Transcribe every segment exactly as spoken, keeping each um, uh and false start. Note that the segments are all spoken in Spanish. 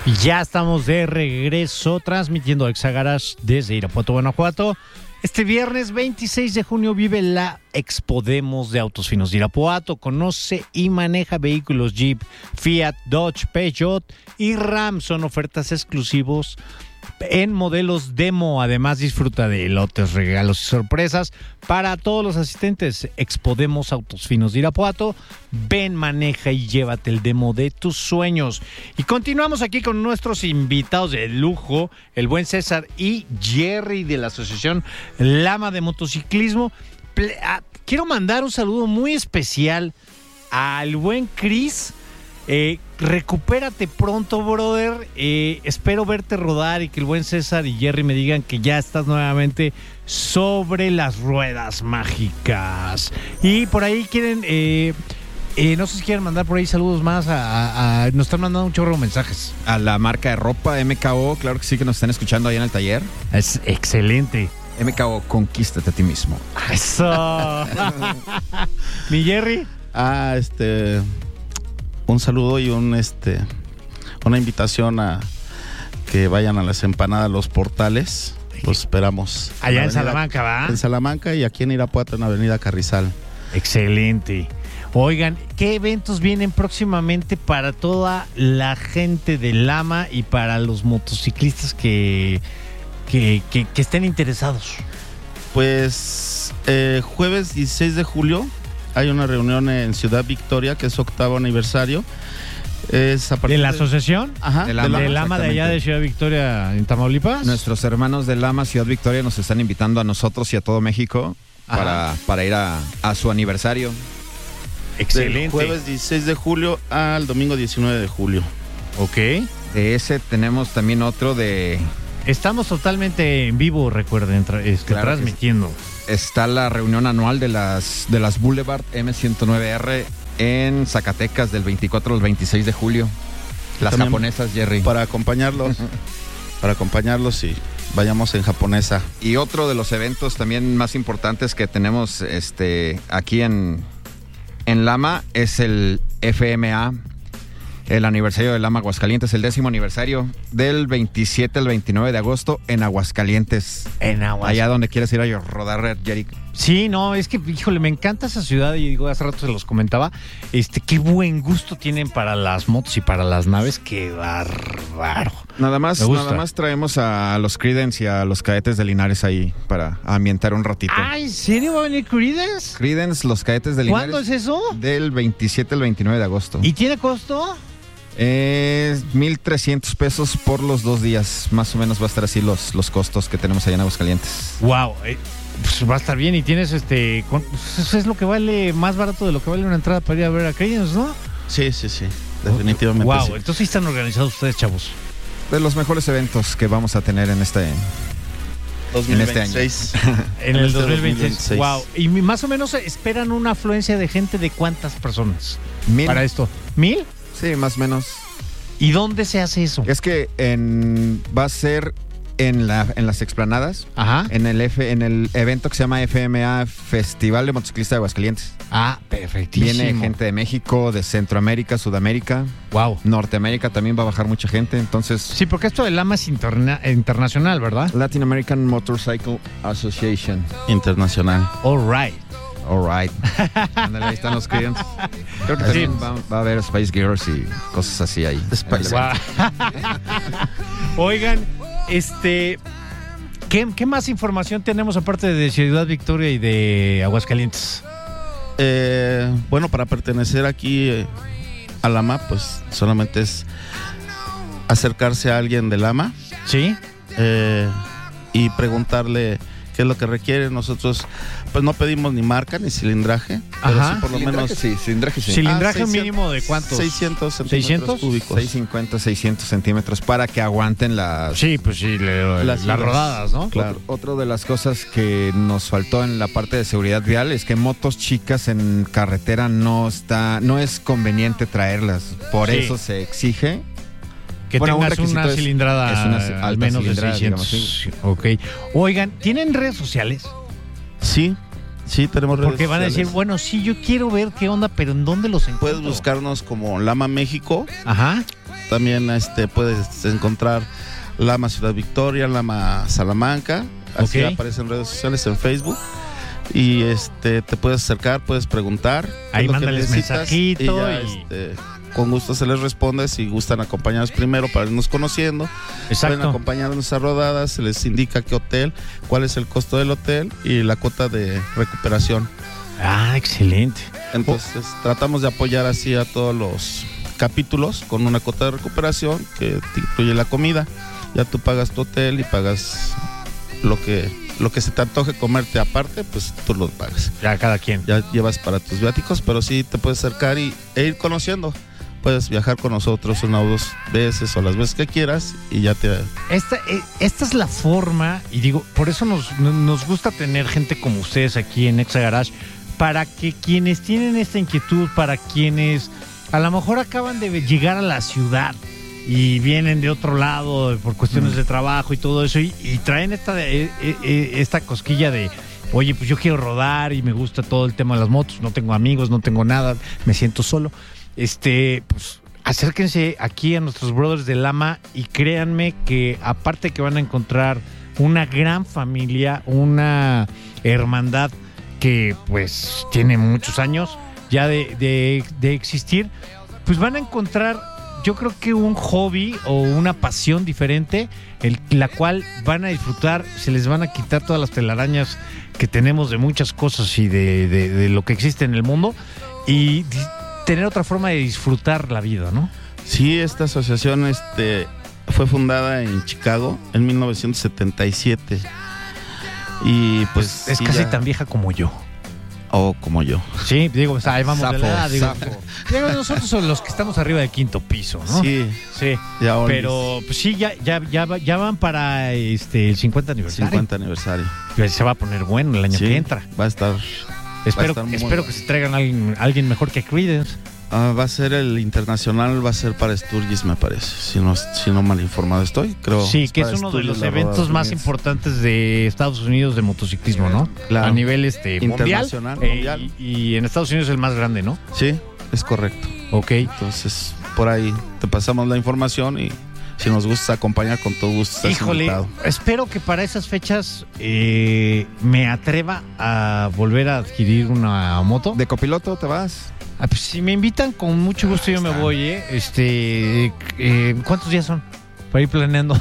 Ya estamos de regreso transmitiendo Exa Garage desde Irapuato, Guanajuato. Este viernes veintiséis de junio vive la Expodemos de Autos Finos de Irapuato. Conoce y maneja vehículos Jeep, Fiat, Dodge, Peugeot y Ram. Son ofertas exclusivos en modelos demo. Además, disfruta de lotes, regalos y sorpresas para todos los asistentes. Expodemos Autos Finos de Irapuato. Ven, maneja y llévate el demo de tus sueños. Y continuamos aquí con nuestros invitados de lujo, el buen César y Jerry de la Asociación Lama de Motociclismo. Quiero mandar un saludo muy especial al buen Chris. Eh, recupérate pronto, brother. Eh, espero verte rodar y que el buen César y Jerry me digan que ya estás nuevamente sobre las ruedas mágicas. Y por ahí quieren, eh, eh, no sé si quieren mandar por ahí saludos más. A, a, a, nos están mandando un chorro de mensajes. A la marca de ropa M K O, claro que sí, que nos están escuchando ahí en el taller. Es excelente. M K O, conquístate a ti mismo. Eso. Mi Jerry. Ah, este... Un saludo y un este una invitación a que vayan a las empanadas Los Portales. Los esperamos. Allá en, en Salamanca, ¿va? En Salamanca y aquí en Irapuato, en Avenida Carrizal. Excelente. Oigan, ¿qué eventos vienen próximamente para toda la gente de Lama y para los motociclistas que, que, que, que estén interesados? Pues eh, jueves dieciséis de julio hay una reunión en Ciudad Victoria, que es su octavo aniversario. Es a ¿De la asociación? Ajá. De Lama, de, Lama de allá de Ciudad Victoria, en Tamaulipas. Nuestros hermanos de Lama, Ciudad Victoria, nos están invitando a nosotros y a todo México para, para ir a, a su aniversario. Excelente. Del jueves dieciséis de julio al domingo diecinueve de julio. Ok. De ese tenemos también otro de... Estamos totalmente en vivo, recuerden, tra- este, Claro que transmitiendo. Está la reunión anual de las de las Boulevard M ciento nueve R en Zacatecas del veinticuatro al veintiséis de julio. Las También japonesas, Jerry. Para acompañarlos, para acompañarlos y vayamos en japonesa. Y otro de los eventos también más importantes que tenemos este aquí en, en Lama es el F M A, el aniversario de Lama Aguascalientes, el décimo aniversario, del veintisiete al veintinueve de agosto en Aguascalientes. En Aguascalientes. Allá donde quieras ir a rodar, Jerry. Sí, no, es que, híjole, me encanta esa ciudad y digo, hace rato se los comentaba, este, qué buen gusto tienen para las motos y para las naves, qué bárbaro. Nada más, Me gusta. nada más traemos a los Creedence y a los cadetes de Linares ahí para ambientar un ratito. Ah, ¿en serio va a venir Creedence? Creedence, los cadetes de Linares. ¿Cuándo es eso? Del veintisiete al veintinueve de agosto. ¿Y tiene costo? Es mil trescientos pesos por los dos días. Más o menos va a estar así los, los costos que tenemos allá en Aguascalientes. Wow, eh, pues va a estar bien y tienes este, con, eso es lo que vale, más barato de lo que vale una entrada para ir a ver a Creedence, ¿no? Sí, sí, sí, definitivamente. Wow, sí. entonces sí están organizados ustedes, chavos. De los mejores eventos que vamos a tener en este, dos mil veintiséis. en este año. En el este dos mil veintiséis. dos mil veintiséis. Wow, y más o menos esperan una afluencia de gente de cuántas personas Mil. para esto. ¿Mil? Sí, más o menos. ¿Y dónde se hace eso? Es que en, va a ser en, la, en las explanadas, Ajá. en el, F, en el evento que se llama F M A, Festival de Motociclistas de Aguascalientes. Ah, perfectísimo. Viene gente de México, de Centroamérica, Sudamérica, Wow. Norteamérica también va a bajar mucha gente. Entonces, Sí, porque esto de Lama es interna- internacional, ¿verdad? Latin American Motorcycle Association. Internacional. All right. All right. Ándale, ahí están los clientes. Creo que también Sí. va, va a haber Spice Girls y cosas así ahí. Spice. En el evento. Wow. Oigan, este, ¿qué, ¿qué más información tenemos aparte de Ciudad Victoria y de Aguascalientes? Eh, bueno, para pertenecer aquí eh, a Lama, pues solamente es acercarse a alguien de Lama ¿Sí? eh, y preguntarle qué es lo que requiere. Nosotros pues no pedimos ni marca ni cilindraje, pero Ajá. sí por lo Cilindraje menos sí, cilindraje sí. Cilindraje Ah, seiscientos mínimo de cuántos? seiscientos centímetros ¿seiscientos? cúbicos. seiscientos cincuenta, seiscientos centímetros para que aguanten las... Sí, pues sí, le- Las las idas. rodadas, ¿no? Claro. Otra de las cosas que nos faltó en la parte de seguridad vial es que motos chicas en carretera no está, no es conveniente traerlas. Por Sí. eso se exige. Que Bueno, un tengas requisito una es- cilindrada es una ci- al alta menos de cilindrada, seiscientos. digamos, Ok. Oigan, ¿tienen redes sociales? Sí, sí, tenemos redes Porque van a decir, sociales. bueno, sí, yo quiero ver qué onda, pero ¿en dónde los encuentro? Puedes buscarnos como Lama México Ajá. también este, puedes encontrar Lama Ciudad Victoria, Lama Salamanca, así Ok. aparece en redes sociales, en Facebook. Y este te puedes acercar, puedes preguntar. qué Ahí es lo que mándales necesitas, mensajito y ya, y- este, con gusto se les responde. Si gustan acompañarnos primero para irnos conociendo, pueden Exacto. acompañarnos a rodadas, se les indica qué hotel, cuál es el costo del hotel y la cuota de recuperación. Ah, excelente. Entonces tratamos de apoyar así a todos los capítulos con una cuota de recuperación que te incluye la comida. Ya tú pagas tu hotel y pagas lo que lo que se te antoje comerte aparte, pues tú lo pagas. Ya cada quien. Ya llevas para tus viáticos, pero sí te puedes acercar y, e ir conociendo. Puedes viajar con nosotros una o dos veces o las veces que quieras y ya te... Esta, eh, esta es la forma, y digo, por eso nos, nos gusta tener gente como ustedes aquí en Exa Garage, para que quienes tienen esta inquietud, para quienes a lo mejor acaban de llegar a la ciudad y vienen de otro lado por cuestiones Mm. de trabajo y todo eso, y, y traen esta, eh, eh, esta cosquilla de, oye, pues yo quiero rodar y me gusta todo el tema de las motos, no tengo amigos, no tengo nada, me siento solo. Este, pues acérquense aquí a nuestros brothers de Lama y créanme que aparte que van a encontrar una gran familia, una hermandad que pues tiene muchos años ya de, de, de existir, pues van a encontrar, yo creo que un hobby o una pasión diferente, el, la cual van a disfrutar, se les van a quitar todas las telarañas que tenemos de muchas cosas y de, de, de lo que existe en el mundo y di- tener otra forma de disfrutar la vida, ¿no? Sí, esta asociación este, fue fundada en Chicago en mil novecientos setenta y siete. Y pues... Es sí, casi ya- tan vieja como yo. O como yo. Sí, digo, o sea, ahí vamos de Zafo, la edad, digo, zafo. digo, nosotros somos los que estamos arriba del quinto piso, ¿no? Sí, Sí. ya hoy Pero pues sí, ya, ya, ya, va- ya van para este el cincuenta aniversario. cincuenta aniversario. Se va a poner bueno el año Sí, que entra. va a estar... Espero, estar muy espero bueno. que se traigan a alguien, alguien mejor que Creedence. Ah, va a ser el internacional, va a ser para Sturgis, me parece. Si no, si no mal informado estoy, creo. Sí, que es para uno de Sturgis, los la eventos rodada más Sturgis. importantes de Estados Unidos de motociclismo, ¿no? Claro. A nivel este mundial. Internacional, eh, mundial. y, y en Estados Unidos es el más grande, ¿no? Sí, es correcto. Ok. Entonces, por ahí te pasamos la información y si nos gusta acompañar, con todo gusto estás Híjole, invitado. espero que para esas fechas eh, me atreva a volver a adquirir una moto. ¿De copiloto te vas? Ah, pues, si me invitan, con mucho gusto yo me voy, ¿eh? Este, eh, ¿cuántos días son? Para ir planeando.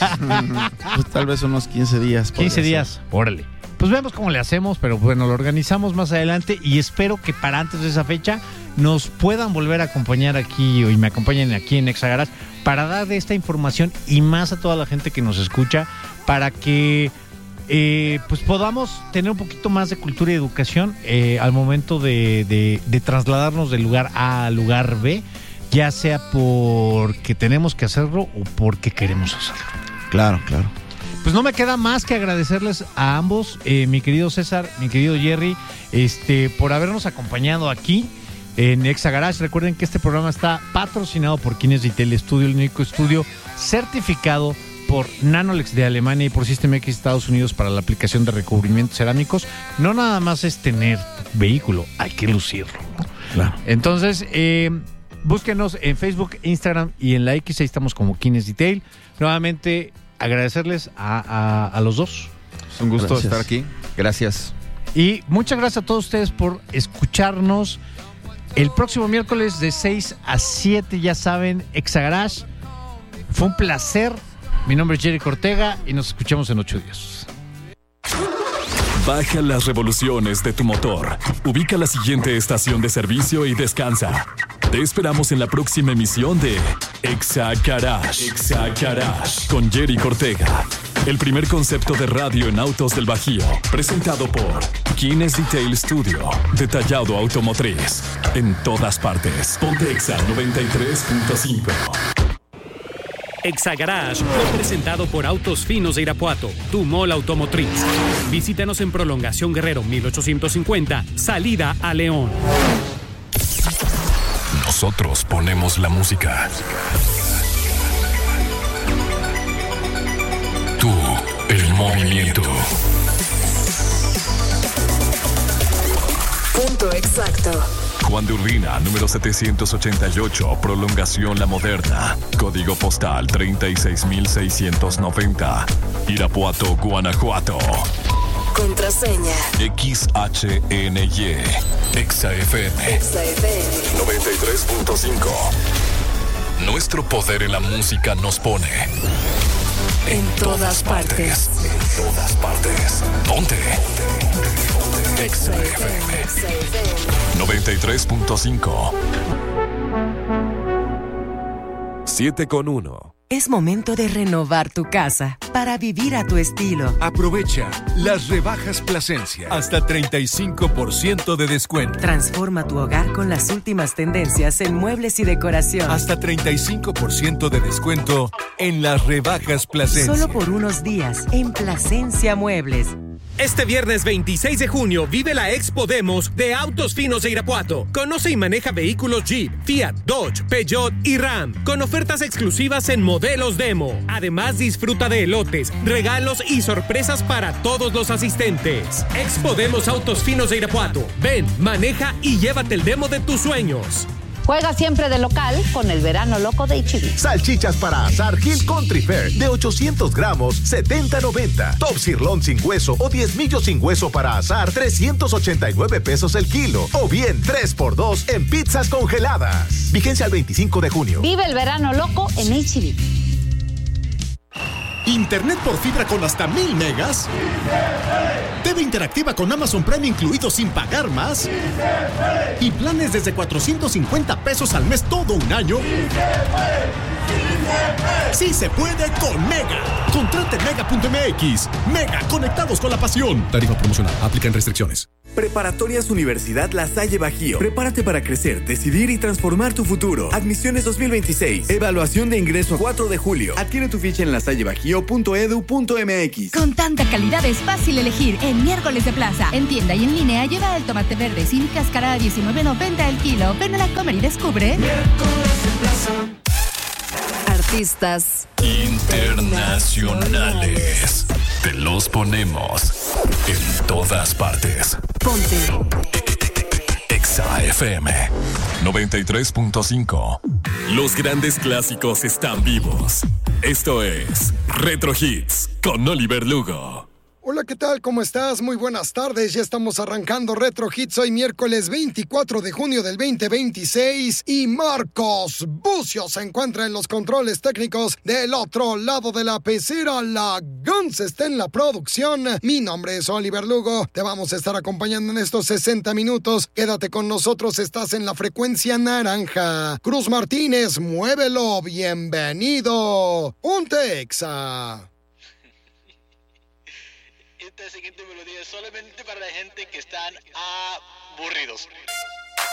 Pues, tal vez unos quince días. podría quince ser. días, órale. Pues vemos cómo le hacemos, pero bueno, lo organizamos más adelante y espero que para antes de esa fecha nos puedan volver a acompañar aquí y me acompañen aquí en Exa Garage para dar esta información y más a toda la gente que nos escucha para que eh, pues podamos tener un poquito más de cultura y educación eh, al momento de, de, de trasladarnos del lugar A al lugar B, ya sea porque tenemos que hacerlo o porque queremos hacerlo. Claro, claro. Pues no me queda más que agradecerles a ambos, eh, mi querido César, mi querido Jerry, este, por habernos acompañado aquí en Exa Garage. Recuerden que este programa está patrocinado por Kines Detail Studio, el único estudio certificado por Nanolex de Alemania y por System X Estados Unidos para la aplicación de recubrimientos cerámicos. No nada más es tener vehículo, hay que lucirlo, ¿no? Claro. Entonces, eh, búsquenos en Facebook, Instagram y en la X, ahí estamos como Kines Detail. Nuevamente, agradecerles a, a, a los dos. Es un gusto Gracias. estar aquí. Gracias. Y muchas gracias a todos ustedes por escucharnos. El próximo miércoles de seis a siete, ya saben, Exa Garage. Fue un placer. Mi nombre es Jerry Ortega y nos escuchamos en ocho días. Baja las revoluciones de tu motor. Ubica la siguiente estación de servicio y descansa. Te esperamos en la próxima emisión de Exa Garage. Exa Garage con Jerry Ortega. El primer concepto de radio en autos del Bajío. Presentado por Kines Detail Studio. Detallado automotriz. En todas partes. Ponte Exa noventa y tres punto cinco. Exa Garage fue presentado por Autos Finos de Irapuato, tu mall automotriz. Visítanos en Prolongación Guerrero mil ochocientos cincuenta, salida a León. Nosotros ponemos la música. Tú, el movimiento. Punto exacto. Juan de Urbina, número setecientos ochenta y ocho, Prolongación La Moderna. Código postal treinta y seis mil seiscientos noventa. Irapuato, Guanajuato. Contraseña X H N Y. Exa F M. Exa F M noventa y tres punto cinco. Nuestro poder en la música nos pone en todas partes. En todas partes. Ponte. Exa F M noventa y tres punto cinco. siete con uno. Es momento de renovar tu casa para vivir a tu estilo. Aprovecha las rebajas Plasencia. Hasta treinta y cinco por ciento de descuento. Transforma tu hogar con las últimas tendencias en muebles y decoración. Hasta treinta y cinco por ciento de descuento en las rebajas Plasencia. Solo por unos días en Plasencia Muebles. Este viernes veintiséis de junio vive la Expo Demos de Autos Finos de Irapuato. Conoce y maneja vehículos Jeep, Fiat, Dodge, Peugeot y Ram con ofertas exclusivas en modelos demo. Además, disfruta de elotes, regalos y sorpresas para todos los asistentes. Expo Demos Autos Finos de Irapuato. Ven, maneja y llévate el demo de tus sueños. Juega siempre de local con el verano loco de H E B. Salchichas para asar Hill Country Fair de ochocientos gramos, setenta noventa. Top Sirloin sin hueso o diez millos sin hueso para asar, trescientos ochenta y nueve pesos el kilo. O bien tres por dos en pizzas congeladas. Vigencia al veinticinco de junio. Vive el verano loco en H E B. Internet por fibra con hasta mil megas. T V interactiva con Amazon Prime incluido sin pagar más. Y planes desde cuatrocientos cincuenta pesos al mes todo un año. Sí se puede con Mega. Contrate mega punto m x. Mega, conectados con la pasión. Tarifa promocional. Aplican restricciones. Preparatorias Universidad La Salle Bajío. Prepárate para crecer, decidir y transformar tu futuro. Admisiones dos mil veintiséis. Evaluación de ingreso cuatro de julio. Adquiere tu ficha en lasallebajío punto edu punto m x. Con tanta calidad es fácil elegir en Miércoles de Plaza. En tienda y en línea lleva el tomate verde sin cáscara a diecinueve noventa el kilo. Ven a la Comer y descubre. Miércoles de Plaza. Artistas internacionales. Te los ponemos en todas partes. Ponte Exa F M noventa y tres punto cinco. Los grandes clásicos están vivos. Esto es Retro Hits con Oliver Lugo. Hola, ¿qué tal? ¿Cómo estás? Muy buenas tardes. Ya estamos arrancando Retro Hits hoy miércoles veinticuatro de junio del veinte veintiséis y Marcos Bucio se encuentra en los controles técnicos del otro lado de la pecera. La Guns está en la producción. Mi nombre es Oliver Lugo. Te vamos a estar acompañando en estos sesenta minutos. Quédate con nosotros. Estás en la frecuencia naranja. Cruz Martínez, muévelo. Bienvenido. Ponte Exa. Esta siguiente melodía es solamente para la gente que están aburridos.